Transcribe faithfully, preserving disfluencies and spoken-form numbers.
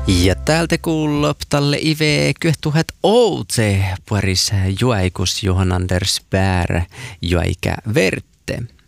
Ja täältä kuuluu tälle ive kyhtuhet outse puoris juaikus Johan Anders Bär juaika verte.